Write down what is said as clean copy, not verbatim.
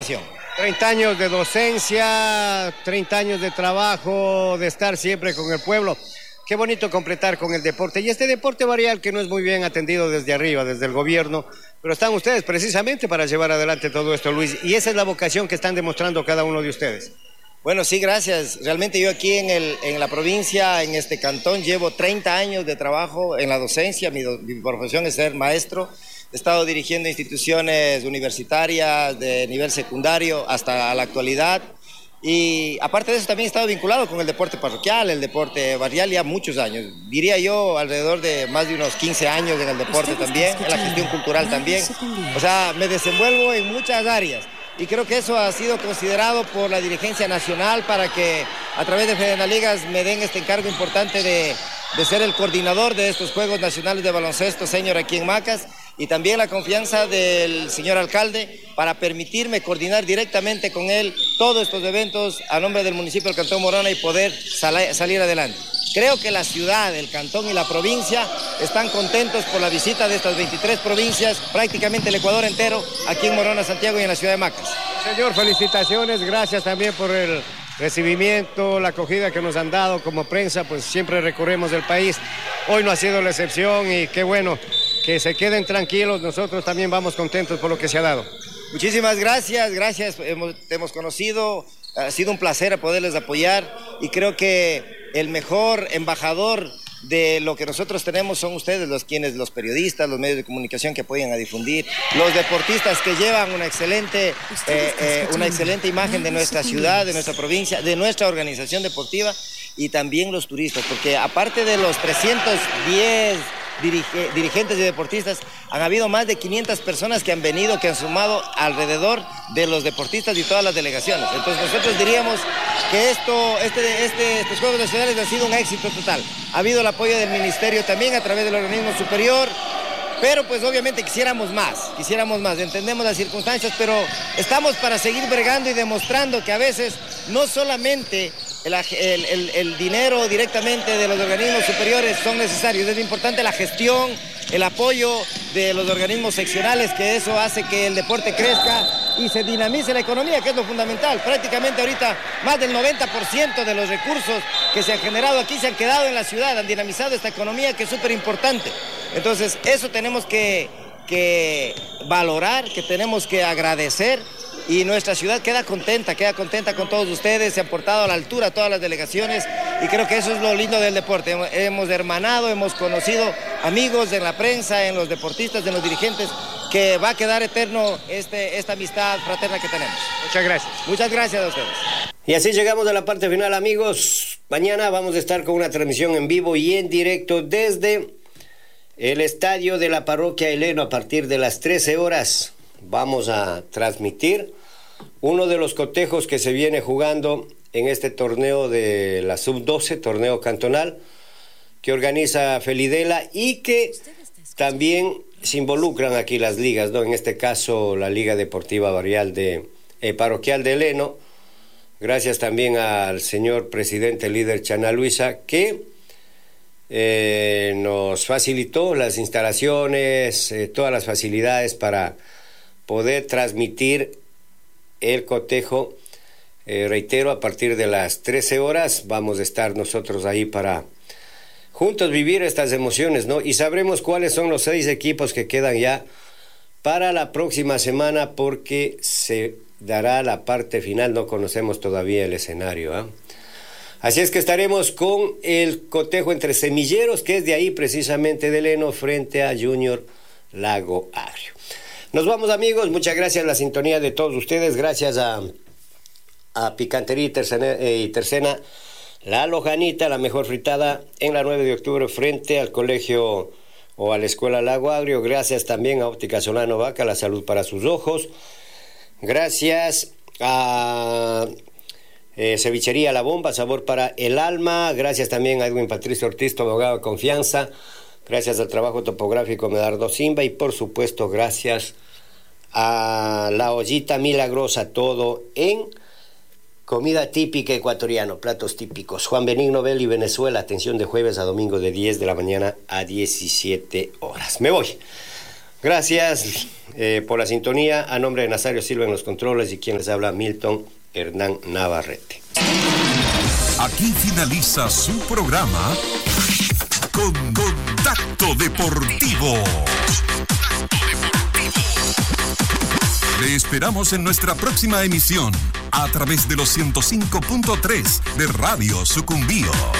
30 años de docencia, 30 años de trabajo, de estar siempre con el pueblo. Qué bonito completar con el deporte. Y este deporte barrial que no es muy bien atendido desde arriba, desde el gobierno, pero están ustedes precisamente para llevar adelante todo esto, Luis. Y esa es la vocación que están demostrando cada uno de ustedes. Bueno, sí, gracias. Realmente yo aquí en la provincia, en este cantón, llevo 30 años de trabajo en la docencia. Mi profesión es ser maestro. He estado dirigiendo instituciones universitarias de nivel secundario hasta la actualidad. Y aparte de eso también he estado vinculado con el deporte parroquial, el deporte barrial ya muchos años. Diría yo alrededor de más de unos 15 años en el deporte también, en la gestión cultural también. O sea, me desenvuelvo en muchas áreas. Y creo que eso ha sido considerado por la dirigencia nacional para que a través de Federaligas me den este encargo importante de ser el coordinador de estos Juegos Nacionales de Baloncesto Senior aquí en Macas, y también la confianza del señor alcalde para permitirme coordinar directamente con él todos estos eventos a nombre del municipio del Cantón Morona y poder salir adelante. Creo que la ciudad, el cantón y la provincia están contentos por la visita de estas 23 provincias, prácticamente el Ecuador entero, aquí en Morona, Santiago y en la ciudad de Macas. Señor, felicitaciones, gracias también por el recibimiento, la acogida que nos han dado como prensa, pues siempre recorremos el país. Hoy no ha sido la excepción y qué bueno que se queden tranquilos, nosotros también vamos contentos por lo que se ha dado. Muchísimas gracias, te hemos conocido, ha sido un placer poderles apoyar y creo que el mejor embajador de lo que nosotros tenemos son ustedes, los periodistas, los medios de comunicación que apoyan a difundir, los deportistas que llevan una excelente imagen de nuestra ciudad, de nuestra provincia, de nuestra organización deportiva, y también los turistas, porque aparte de los 310 dirigentes y deportistas, han habido más de 500 personas que han venido, que han sumado alrededor de los deportistas y todas las delegaciones. Entonces nosotros diríamos que estos Juegos Nacionales han sido un éxito total. Ha habido el apoyo del ministerio también a través del organismo superior, pero pues obviamente quisiéramos más, entendemos las circunstancias, pero estamos para seguir bregando y demostrando que a veces no solamente el dinero directamente de los organismos superiores son necesarios, es importante la gestión, el apoyo de los organismos seccionales, que eso hace que el deporte crezca y se dinamice la economía, que es lo fundamental. Prácticamente ahorita más del 90% de los recursos que se han generado aquí se han quedado en la ciudad, han dinamizado esta economía, que es súper importante. Entonces eso tenemos que valorar, que tenemos que agradecer. Y nuestra ciudad queda contenta con todos ustedes, se han portado a la altura todas las delegaciones y creo que eso es lo lindo del deporte. Hemos hermanado, hemos conocido amigos en la prensa, en los deportistas, en los dirigentes, que va a quedar eterno esta amistad fraterna que tenemos. Muchas gracias. Muchas gracias a ustedes. Y así llegamos a la parte final, amigos. Mañana vamos a estar con una transmisión en vivo y en directo desde el estadio de la parroquia Heleno a partir de las 13 horas. Vamos a transmitir uno de los cotejos que se viene jugando en este torneo de la Sub-12, torneo cantonal, que organiza Felidela y que también se involucran aquí las ligas, ¿no? En este caso, la Liga Deportiva Barrial Parroquial de Heleno, gracias también al señor presidente líder Chana Luisa, que nos facilitó las instalaciones, todas las facilidades para poder transmitir el cotejo. Reitero, a partir de las 13 horas vamos a estar nosotros ahí para juntos vivir estas emociones, ¿no? Y sabremos cuáles son los 6 equipos que quedan ya para la próxima semana, porque se dará la parte final, no conocemos todavía el escenario, ¿eh? Así es que estaremos con el cotejo entre Semilleros, que es de ahí precisamente de Heleno, frente a Junior Lago Agrio. Nos vamos, amigos, muchas gracias a la sintonía de todos ustedes, gracias a Picantería y Tercena, La Lojanita, la mejor fritada en la 9 de octubre frente al colegio o a la escuela Lago Agrio, gracias también a Óptica Solano Vaca, la salud para sus ojos, gracias a Cevichería La Bomba, sabor para el alma, gracias también a Edwin Patricio Ortiz, tu abogado de confianza, gracias al trabajo topográfico Medardo Simba y por supuesto gracias a La Ollita Milagrosa, todo en comida típica ecuatoriana, platos típicos. Juan Benigno Belli, Venezuela, atención de jueves a domingo de 10 de la mañana a 17 horas. Me voy. Gracias por la sintonía. A nombre de Nazario Silva en los controles y quien les habla, Milton Hernán Navarrete. Aquí finaliza su programa Contacto Deportivo. Le esperamos en nuestra próxima emisión a través de los 105.3 de Radio Sucumbíos.